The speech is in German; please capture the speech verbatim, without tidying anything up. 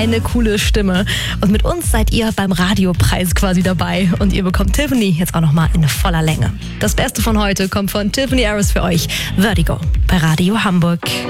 eine coole Stimme. Und mit uns seid ihr beim Radiopreis quasi dabei. Und ihr bekommt Tiffany jetzt auch nochmal in voller Länge. Das Beste von heute kommt von Tiffany Harris für euch. Vertigo bei Radio Hamburg.